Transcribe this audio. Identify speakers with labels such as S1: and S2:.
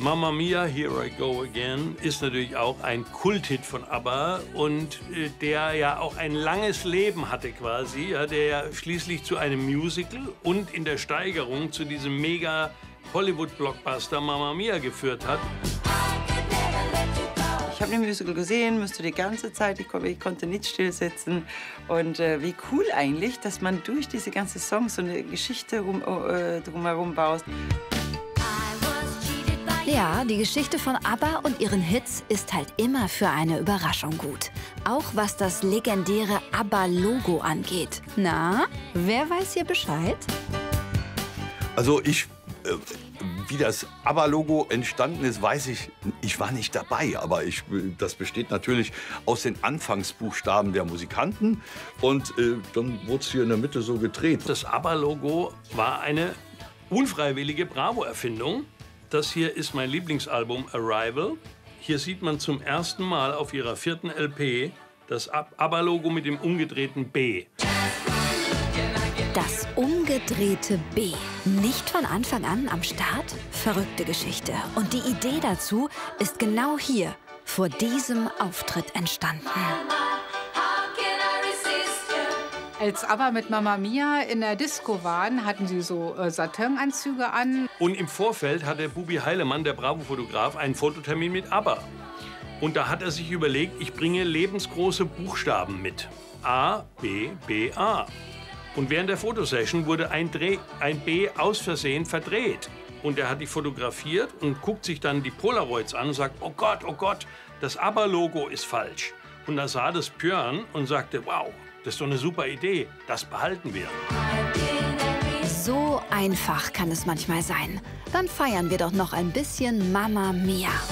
S1: Mamma Mia, Here I Go Again ist natürlich auch ein Kulthit von ABBA und der ja auch ein langes Leben hatte quasi, ja, der ja schließlich zu einem Musical und in der Steigerung zu diesem mega Hollywood-Blockbuster Mamma Mia geführt hat.
S2: Ich habe den Musical gesehen, musste die ganze Zeit, ich konnte nicht still sitzen. Und wie cool eigentlich, dass man durch diese ganzen Songs so eine Geschichte drumherum baut.
S3: Ja, die Geschichte von ABBA und ihren Hits ist halt immer für eine Überraschung gut. Auch was das legendäre ABBA-Logo angeht. Na, wer weiß hier Bescheid?
S4: Also wie das ABBA-Logo entstanden ist, weiß ich. Ich war nicht dabei, aber das besteht natürlich aus den Anfangsbuchstaben der Musikanten. Und dann wurde es hier in der Mitte so gedreht.
S1: Das ABBA-Logo war eine unfreiwillige Bravo-Erfindung. Das hier ist mein Lieblingsalbum Arrival. Hier sieht man zum ersten Mal auf ihrer 4. LP das ABBA-Logo mit dem umgedrehten B.
S3: Das umgedrehte B. Nicht von Anfang an am Start? Verrückte Geschichte. Und die Idee dazu ist genau hier, vor diesem Auftritt entstanden.
S5: Als ABBA mit Mamma Mia in der Disco waren, hatten sie so Satinanzüge an.
S1: Und im Vorfeld hatte Bubi Heilemann, der Bravo-Fotograf, einen Fototermin mit ABBA. Und da hat er sich überlegt, ich bringe lebensgroße Buchstaben mit. A, B, B, A. Und während der Fotosession wurde ein B aus Versehen verdreht. Und er hat die fotografiert und guckt sich dann die Polaroids an und sagt, oh Gott, das ABBA-Logo ist falsch. Und da sah das Björn und sagte, wow, das ist doch eine super Idee, das behalten wir.
S3: So einfach kann es manchmal sein. Dann feiern wir doch noch ein bisschen Mamma Mia.